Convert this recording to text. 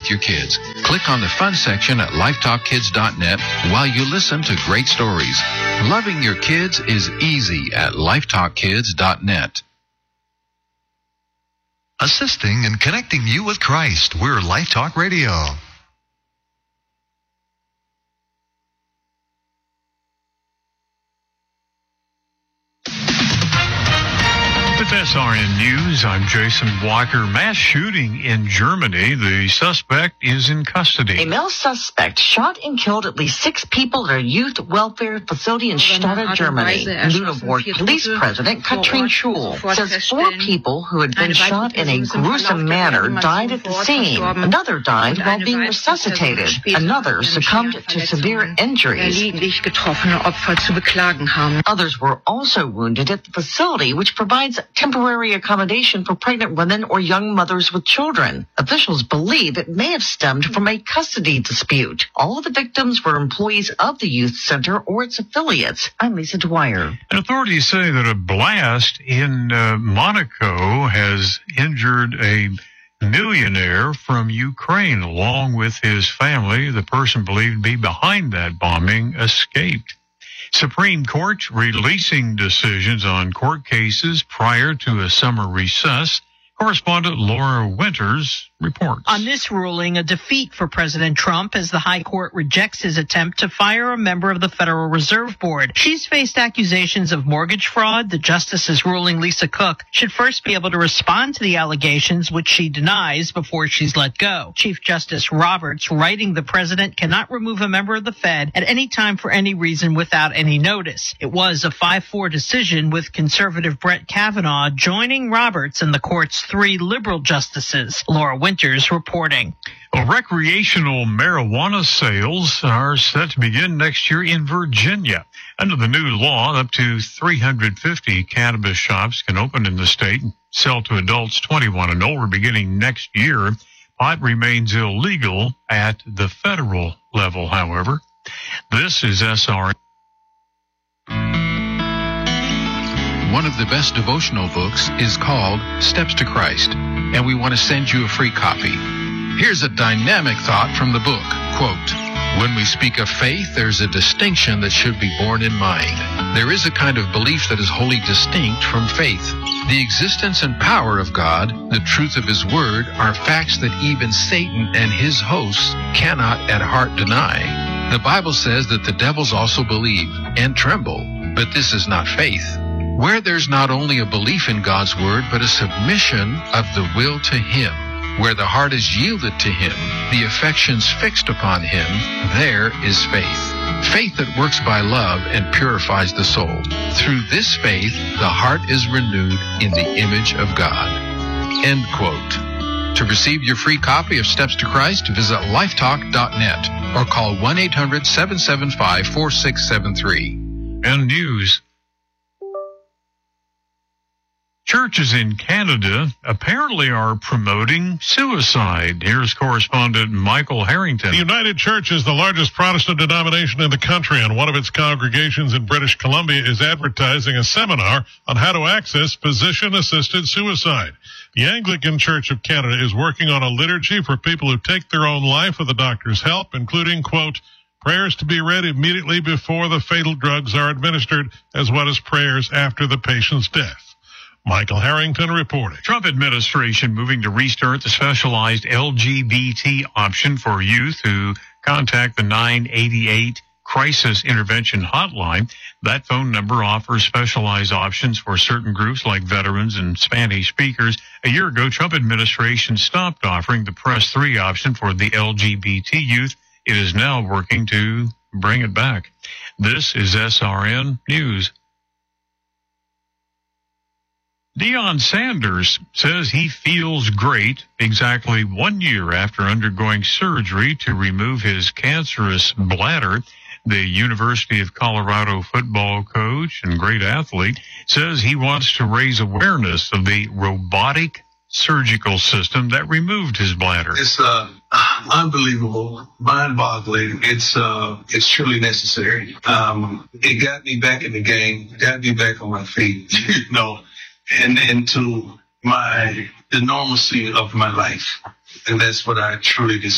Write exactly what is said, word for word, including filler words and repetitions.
with your kids. Click on the fun section at lifetalk kids dot net while you listen to great stories. Loving your kids is easy at lifetalk kids dot net. Assisting and connecting you with Christ. We're Life Talk Radio. With S R N News, I'm Jason Walker. Mass shooting in Germany. The suspect is in custody. A male suspect shot and killed at least six people at a youth welfare facility in Stade, Germany. Lüneburg Police President Katrin Schul says four people who had been shot in a gruesome manner died at the scene. Another died while being resuscitated. Another succumbed to severe injuries. Others were also wounded at the facility, which provides temporary accommodation for pregnant women or young mothers with children. Officials believe it may have stemmed from a custody dispute. All of the victims were employees of the youth center or its affiliates. I'm Lisa Dwyer. And authorities say that a blast in uh, Monaco has injured a millionaire from Ukraine. Along with his family, the person believed to be behind that bombing escaped. Supreme Court releasing decisions on court cases prior to a summer recess. Correspondent Laura Winters reports. On this ruling, a defeat for President Trump as the High Court rejects his attempt to fire a member of the Federal Reserve Board. She's faced accusations of mortgage fraud. The justice's ruling, Lisa Cook, should first be able to respond to the allegations, which she denies, before she's let go. Chief Justice Roberts, writing the president cannot remove a member of the Fed at any time for any reason without any notice. It was a five four decision, with conservative Brett Kavanaugh joining Roberts and the court's three liberal justices. Laura Winters reporting. Well, recreational marijuana sales are set to begin next year in Virginia. Under the new law, up to three hundred fifty cannabis shops can open in the state and sell to adults twenty-one and older beginning next year. Pot remains illegal at the federal level, however. This is S R N. One of the best devotional books is called Steps to Christ, and we want to send you a free copy. Here's a dynamic thought from the book. Quote, when we speak of faith, there's a distinction that should be borne in mind. There is a kind of belief that is wholly distinct from faith. The existence and power of God, the truth of His Word, are facts that even Satan and his hosts cannot at heart deny. The Bible says that the devils also believe and tremble, but this is not faith. Where there's not only a belief in God's Word, but a submission of the will to Him, where the heart is yielded to Him, the affections fixed upon Him, there is faith. Faith that works by love and purifies the soul. Through this faith, the heart is renewed in the image of God. End quote. To receive your free copy of Steps to Christ, visit lifetalk dot net or call one eight hundred seven seven five four six seven three. And news. Churches in Canada apparently are promoting suicide. Here's correspondent Michael Harrington. The United Church is the largest Protestant denomination in the country, and one of its congregations in British Columbia is advertising a seminar on how to access physician-assisted suicide. The Anglican Church of Canada is working on a liturgy for people who take their own life with a doctor's help, including, quote, prayers to be read immediately before the fatal drugs are administered, as well as prayers after the patient's death. Michael Harrington reporting. Trump administration moving to restart the specialized L G B T option for youth who contact the nine eighty-eight Crisis Intervention Hotline. That phone number offers specialized options for certain groups like veterans and Spanish speakers. A year ago, Trump administration stopped offering the Press three option for the L G B T youth. It is now working to bring it back. This is S R N News. Deion Sanders says he feels great exactly one year after undergoing surgery to remove his cancerous bladder. The University of Colorado football coach and great athlete says he wants to raise awareness of the robotic surgical system that removed his bladder. It's uh, unbelievable, mind-boggling. It's uh, it's truly necessary. Um, it got me back in the game, got me back on my feet, you know, and into my the normalcy of my life, and that's what I truly desire.